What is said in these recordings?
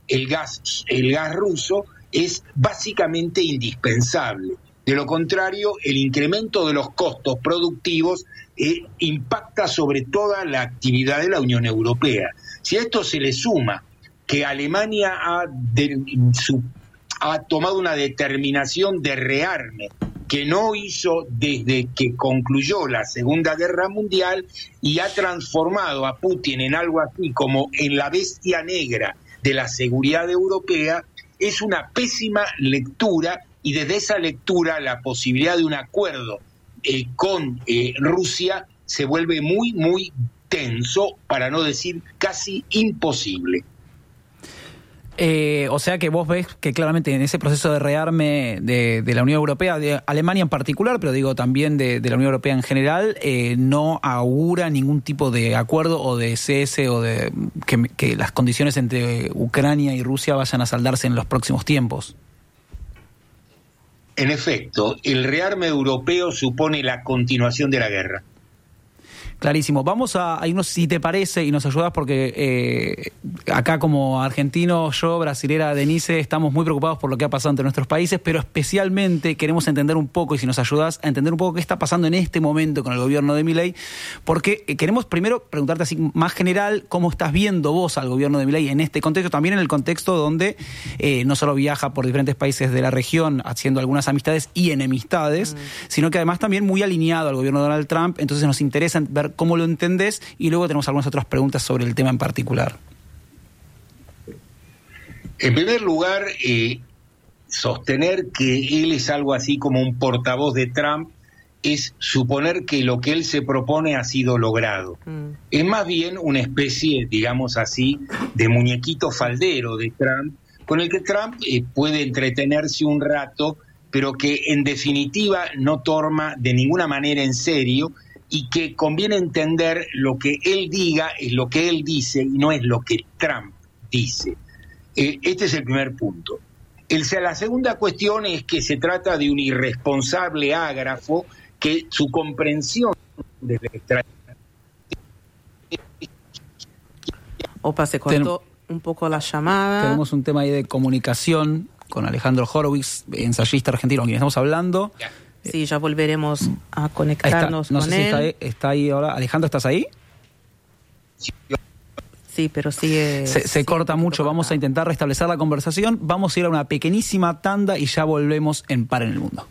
el gas ruso es básicamente indispensable. De lo contrario, el incremento de los costos productivos impacta sobre toda la actividad de la Unión Europea. Si a esto se le suma que Alemania ha tomado una determinación de rearme que no hizo desde que concluyó la Segunda Guerra Mundial y ha transformado a Putin en algo así como en la bestia negra de la seguridad europea, es una pésima lectura, y desde esa lectura la posibilidad de un acuerdo con Rusia se vuelve muy, muy tenso, para no decir casi imposible. O sea que vos ves que claramente en ese proceso de rearme de la Unión Europea, de Alemania en particular, pero digo también de la Unión Europea en general, no augura ningún tipo de acuerdo o de cese o de que las condiciones entre Ucrania y Rusia vayan a saldarse en los próximos tiempos. En efecto, el rearme europeo supone la continuación de la guerra. Clarísimo. Vamos a irnos, si te parece, y nos ayudas porque acá como argentino, yo, brasilera, Denise, estamos muy preocupados por lo que ha pasado entre nuestros países, pero especialmente queremos entender un poco, y si nos ayudas a entender un poco qué está pasando en este momento con el gobierno de Milei, porque queremos primero preguntarte así más general, cómo estás viendo vos al gobierno de Milei en este contexto, también en el contexto donde no solo viaja por diferentes países de la región haciendo algunas amistades y enemistades, sino que además también muy alineado al gobierno de Donald Trump. Entonces nos interesa ver cómo lo entendés, y luego tenemos algunas otras preguntas sobre el tema en particular. En primer lugar, sostener que él es algo así como un portavoz de Trump es suponer que lo que él se propone ha sido logrado. Es más bien una especie, digamos así, de muñequito faldero de Trump, con el que Trump puede entretenerse un rato, pero que en definitiva no toma de ninguna manera en serio, y que conviene entender lo que él diga es lo que él dice y no es lo que Trump dice. Este es el primer punto. La segunda cuestión es que se trata de un irresponsable ágrafo que su comprensión de la estrategia... Opa, se cortó un poco la llamada. Tenemos un tema ahí de comunicación con Alejandro Horowitz, ensayista argentino, con quien estamos hablando. Sí, ya volveremos a conectarnos con él. No sé si está ahí ahora. Alejandro, ¿estás ahí? Sí, pero sigue... Se corta mucho. Vamos a intentar restablecer la conversación. Vamos a ir a una pequeñísima tanda y ya volvemos en Par en el Mundo.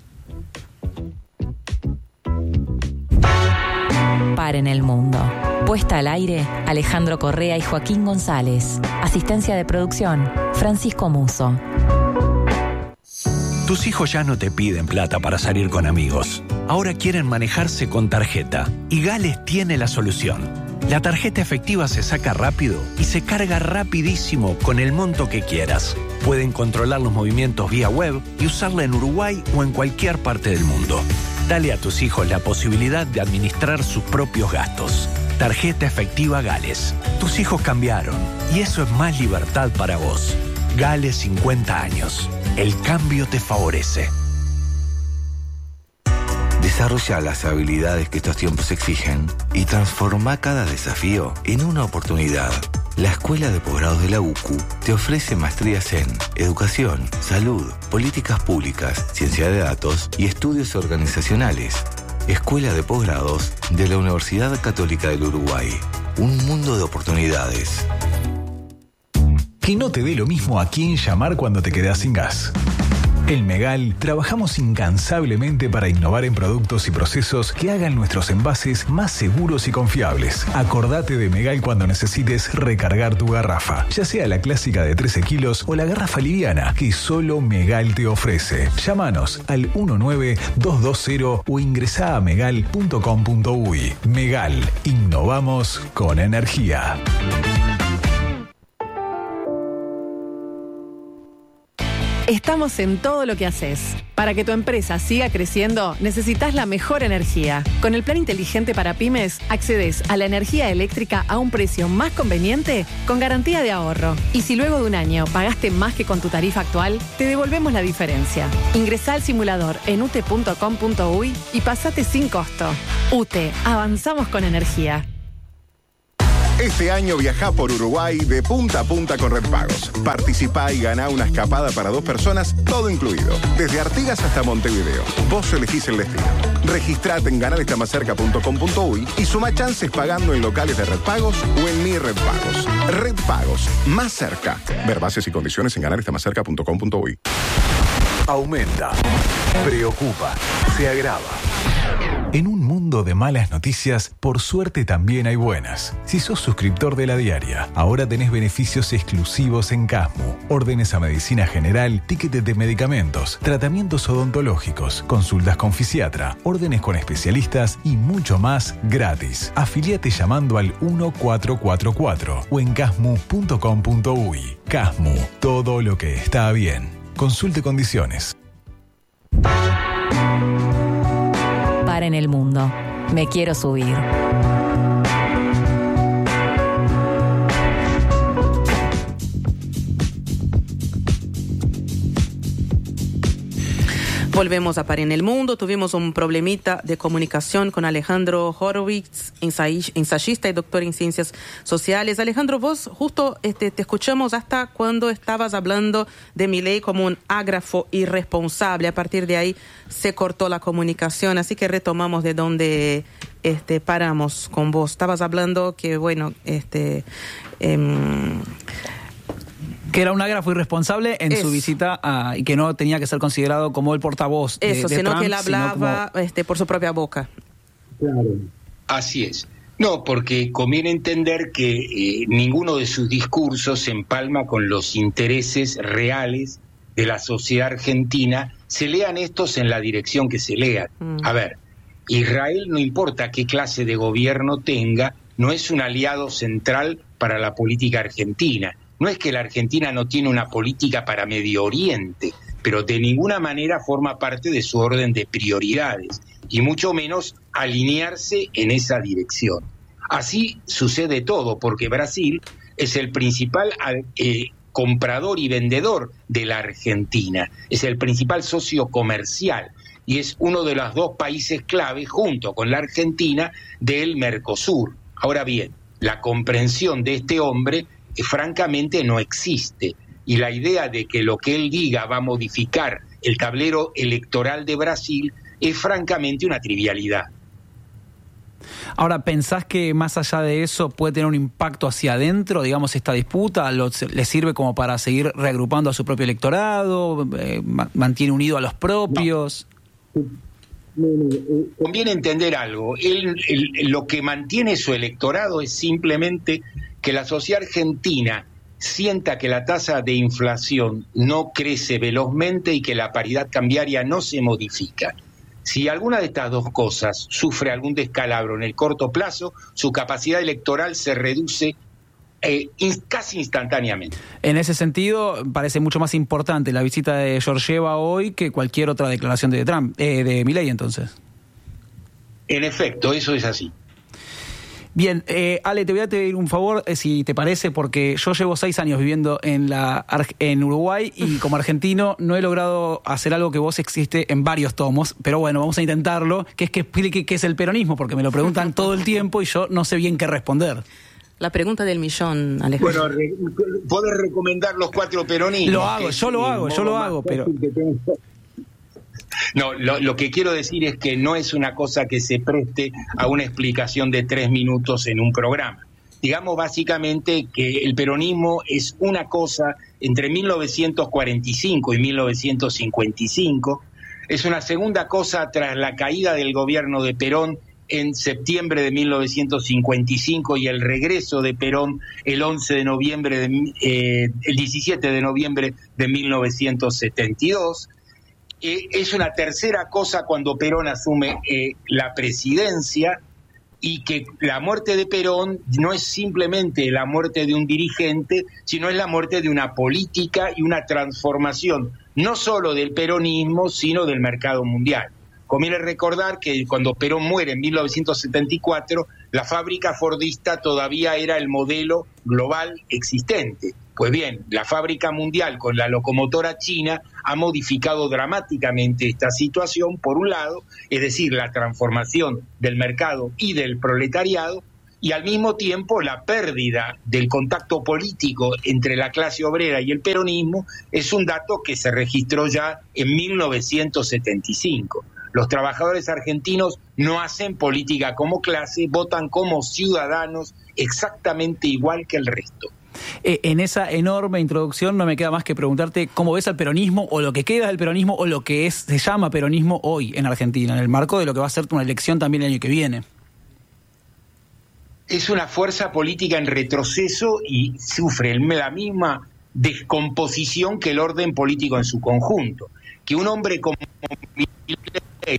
Par en el Mundo. Puesta al aire, Alejandro Correa y Joaquín González. Asistencia de producción, Francisco Musso. Tus hijos ya no te piden plata para salir con amigos. Ahora quieren manejarse con tarjeta. Y Gales tiene la solución. La tarjeta efectiva se saca rápido y se carga rapidísimo con el monto que quieras. Pueden controlar los movimientos vía web y usarla en Uruguay o en cualquier parte del mundo. Dale a tus hijos la posibilidad de administrar sus propios gastos. Tarjeta efectiva Gales. Tus hijos cambiaron y eso es más libertad para vos. Gales 50 años. El cambio te favorece. Desarrolla las habilidades que estos tiempos exigen y transforma cada desafío en una oportunidad. La Escuela de Posgrados de la UCU te ofrece maestrías en Educación, Salud, Políticas Públicas, Ciencia de Datos y Estudios Organizacionales. Escuela de Posgrados de la Universidad Católica del Uruguay. Un mundo de oportunidades. Que no te dé lo mismo a quién llamar cuando te quedás sin gas. En Megal trabajamos incansablemente para innovar en productos y procesos que hagan nuestros envases más seguros y confiables. Acordate de Megal cuando necesites recargar tu garrafa, ya sea la clásica de 13 kilos o la garrafa liviana que solo Megal te ofrece. Llámanos al 19220 o ingresá a megal.com.uy. Megal, innovamos con energía. Estamos en todo lo que haces. Para que tu empresa siga creciendo, necesitas la mejor energía. Con el plan inteligente para pymes, accedes a la energía eléctrica a un precio más conveniente con garantía de ahorro. Y si luego de un año pagaste más que con tu tarifa actual, te devolvemos la diferencia. Ingresá al simulador en ute.com.uy y pasate sin costo. UTE, avanzamos con energía. Este año viajá por Uruguay de punta a punta con Red Pagos. Participá y ganá una escapada para 2 personas, todo incluido. Desde Artigas hasta Montevideo. Vos elegís el destino. Registrate en ganarestamacerca.com.uy y suma chances pagando en locales de Red Pagos o en Mi Red Pagos. Red Pagos, más cerca. Ver bases y condiciones en ganarestamacerca.com.uy. Aumenta, preocupa, se agrava. En un mundo de malas noticias, por suerte también hay buenas. Si sos suscriptor de La Diaria, ahora tenés beneficios exclusivos en Casmu. Órdenes a medicina general, tickets de medicamentos, tratamientos odontológicos, consultas con fisiatra, órdenes con especialistas y mucho más gratis. Afiliate llamando al 1444 o en casmu.com.uy. Casmu, todo lo que está bien. Consulte condiciones. Para en el mundo. Me quiero subir. Volvemos a Par en el Mundo. Tuvimos un problemita de comunicación con Alejandro Horowitz, ensayista y doctor en ciencias sociales. Alejandro, vos justo te escuchamos hasta cuando estabas hablando de Milei como un ágrafo irresponsable. A partir de ahí se cortó la comunicación, así que retomamos de donde paramos con vos. Estabas hablando que, bueno, que era un ágrafo irresponsable en su visita y que no tenía que ser considerado como el portavoz de sino Trump, que él hablaba por su propia boca. Claro. Así es. No, porque conviene entender que ninguno de sus discursos se empalma con los intereses reales de la sociedad argentina, se lean estos en la dirección que se lean. A ver, Israel, no importa qué clase de gobierno tenga, no es un aliado central para la política argentina. No es que la Argentina no tiene una política para Medio Oriente, pero de ninguna manera forma parte de su orden de prioridades, y mucho menos alinearse en esa dirección. Así sucede todo, porque Brasil es el principal comprador y vendedor de la Argentina, es el principal socio comercial, y es uno de los 2 países clave, junto con la Argentina, del Mercosur. Ahora bien, la comprensión de este hombre francamente no existe, y la idea de que lo que él diga va a modificar el tablero electoral de Brasil es francamente una trivialidad. Ahora, ¿pensás que más allá de eso puede tener un impacto hacia adentro, digamos, esta disputa? ¿Le sirve como para seguir reagrupando a su propio electorado? ¿Mantiene unido a los propios? Conviene entender algo. Lo que mantiene su electorado es simplemente que la sociedad argentina sienta que la tasa de inflación no crece velozmente y que la paridad cambiaria no se modifica. Si alguna de estas 2 cosas sufre algún descalabro en el corto plazo, su capacidad electoral se reduce casi instantáneamente. En ese sentido, parece mucho más importante la visita de Georgieva hoy que cualquier otra declaración de Trump, de Milei, entonces. En efecto, eso es así. Bien, Ale, te voy a pedir un favor, si te parece, porque yo llevo 6 años viviendo en Uruguay y como argentino no he logrado hacer algo que vos existe en varios tomos, pero bueno, vamos a intentarlo, que es que explique qué es el peronismo, porque me lo preguntan todo el tiempo y yo no sé bien qué responder. La pregunta del millón, Alejandro. Bueno, ¿podés recomendar los 4 peronismos? Yo lo hago, pero... No, lo que quiero decir es que no es una cosa que se preste a una explicación de 3 minutos en un programa. Digamos básicamente que el peronismo es una cosa entre 1945 y 1955, es una segunda cosa tras la caída del gobierno de Perón en septiembre de 1955 y el regreso de Perón el 17 de noviembre de 1972. Es una tercera cosa cuando Perón asume la presidencia, y que la muerte de Perón no es simplemente la muerte de un dirigente, sino es la muerte de una política y una transformación, no solo del peronismo, sino del mercado mundial. Conviene recordar que cuando Perón muere en 1974, la fábrica fordista todavía era el modelo global existente. Pues bien, la fábrica mundial con la locomotora china ha modificado dramáticamente esta situación, por un lado, es decir, la transformación del mercado y del proletariado, y al mismo tiempo la pérdida del contacto político entre la clase obrera y el peronismo es un dato que se registró ya en 1975. Los trabajadores argentinos no hacen política como clase, votan como ciudadanos exactamente igual que el resto. En esa enorme introducción no me queda más que preguntarte cómo ves al peronismo, o lo que queda del peronismo, o lo que se llama peronismo hoy en Argentina, en el marco de lo que va a ser una elección también el año que viene. Es una fuerza política en retroceso y sufre la misma descomposición que el orden político en su conjunto. Que un hombre como Milei...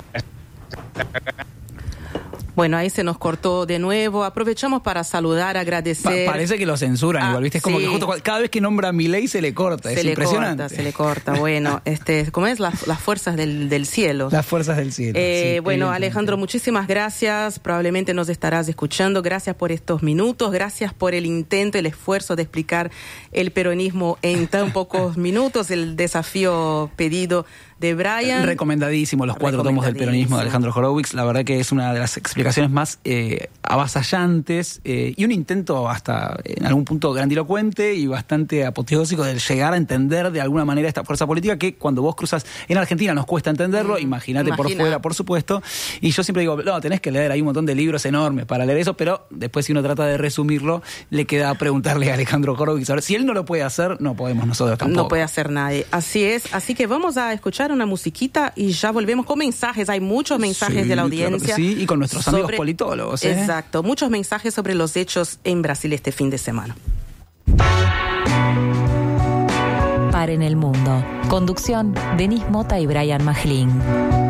Bueno, ahí se nos cortó de nuevo. Aprovechamos para saludar, agradecer. Parece que lo censuran igual, ¿viste? Es como que justo cada vez que nombra a Milei se le corta. Es impresionante. Se le corta. Bueno, ¿cómo es? Las fuerzas del cielo. Las fuerzas del cielo. Sí, bueno, Alejandro, muchísimas gracias. Probablemente nos estarás escuchando. Gracias por estos minutos. Gracias por el intento, el esfuerzo de explicar el peronismo en tan pocos minutos. El desafío pedido de Brian. Recomendadísimo los 4 tomos del peronismo de Alejandro Horowitz. La verdad que es una de las explicaciones más avasallantes y un intento hasta en algún punto grandilocuente y bastante apoteósico de llegar a entender de alguna manera esta fuerza política que cuando vos cruzas en Argentina nos cuesta entenderlo, imagínate por fuera, por supuesto. Y yo siempre digo, no, tenés que leer, hay un montón de libros enormes para leer eso, pero después si uno trata de resumirlo, le queda preguntarle a Alejandro Horowitz. Ahora, si él no lo puede hacer, no podemos nosotros tampoco. No puede hacer nadie. Así es. Así que vamos a escuchar una musiquita y ya volvemos con mensajes. Hay muchos mensajes de la audiencia. Claro, sí, y con nuestros amigos politólogos. Exacto, muchos mensajes sobre los hechos en Brasil este fin de semana. Paren el mundo. Conducción, Denis Mota y Brian Majlin.